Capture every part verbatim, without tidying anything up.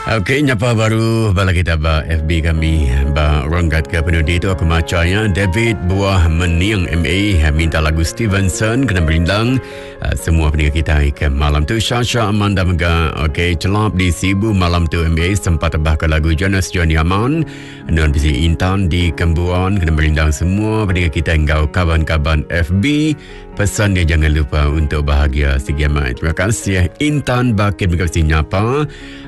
Okey, nyapa baru bala kita ba F B kami ba ronggat ke penuh itu aku macanya David Buah Meniang M A minta lagu Stevenson kena berindang uh, semua pendengar kita ke malam tu. Syasha Amanda Mega okey celap di Sibu malam tu M A sempat tebah ke lagu Jonas Johnny Aman dan bisi Intan di Kembuan kena berindang semua pendengar kita engkau kawan-kawan F B. Pesan dia jangan lupa untuk bahagia segiamat. Terima kasih Intan Bakit berkasi nyapa.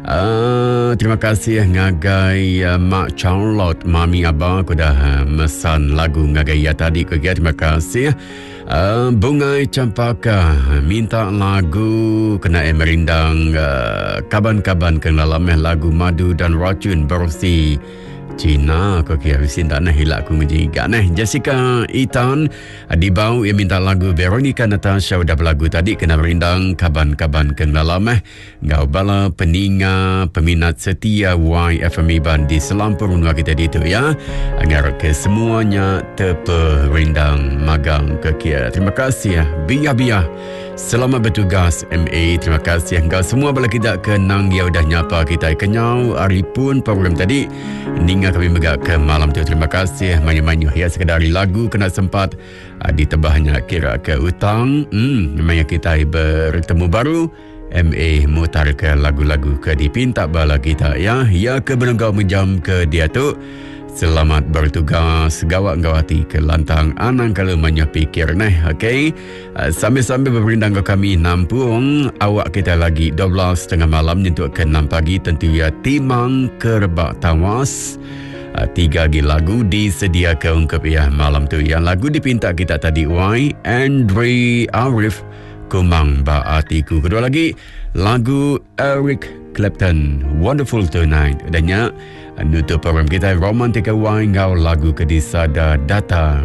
Uh, terima kasih ngagai uh, Mak Charlotte Mami Abah aku dah uh, mesan lagu ngagai ya tadi ke dia. Terima kasih. Uh, Bungai Campaka minta lagu kena merindang uh, kaban-kaban kena lameh lagu Madu dan Racun Bersih Cina kau kira mesti tak nak hilak aku menjiga nah. Jessica Itan di bau yang minta lagu Veronica Natasha udah berlagu tadi kena merindang kaban-kaban kena lameh ngau bala peninga peminat setia Y F M Iban di Selampur unua kita itu ya agar ke semuanya terperindang magang ke kira. Terima kasih ya biya-biya. Selamat bertugas M A. Terima kasih engkau semua bala kita kenang ya udah nyapa kita kenyau hari pun program tadi ninga kami megak ke malam tu. Terima kasih manyu-manyu ya sekadari lagu kena sempat uh, ditebahnya kira ke utang. Hmm memangnya kita bertemu baru M A mutar ke lagu-lagu ke dipinta bala kita ya. Ya ke benengkau menjam ke dia tu. Selamat bertugas gawat-gawati ke lantang anang kalau banyak pikir neh. Okey. Uh, sambil-sambil berperindang ke kami nampung awak kita lagi dua belas tengah malam nyentuh ke enam pagi tentu ya timang kerbak tawas. Uh, tiga lagi lagu disedia ke ungkap ya malam tu. Yang lagu dipinta kita tadi Y Andre Arif Kumang Ba Atiku. Kedua lagi lagu Eric Clapton Wonderful Tonight. Adanya nutup program kita Romantika Y ngau lagu Kedisada Data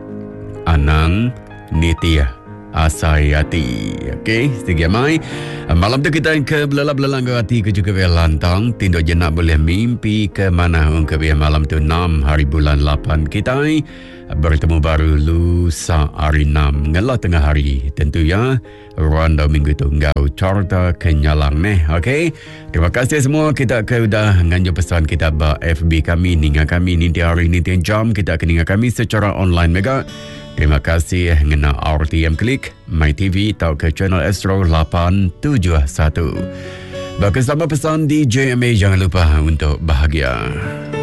Anang Nitya Asayati. Okey, sedikit mai. Malam tu kita ke belala-belala ke hati ke juga ke lantang. Tindak jenak boleh mimpi ke mana ungkap ya malam tu enam hari bulan lapan kita bertemu baru lusa hari enam ngelah tengah hari tentu ya ronda minggu tu ngau carta kenyalang neh. Okey, terima kasih semua kita ke udah nganjur pesan kita ba F B kami ninga kami ni hari ni jam kita ke ninga kami secara online mega. Terima kasih ngena R T M Klik My T V tau ke channel Astro lapan tujuh satu. Bersama pesan D J M A jangan lupa untuk bahagia.